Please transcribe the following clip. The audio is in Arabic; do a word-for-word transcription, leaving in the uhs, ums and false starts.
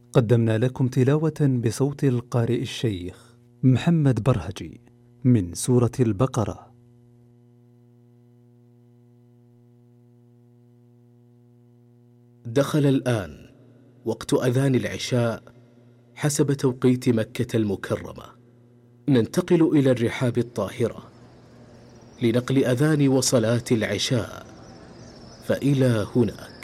قدمنا لكم تلاوة بصوت القارئ الشيخ محمد برهجي من سورة البقرة. دخل الآن وقت أذان العشاء حسب توقيت مكة المكرمة. ننتقل إلى الرحاب الطاهرة لنقل أذان وصلاة العشاء، فإلى هنا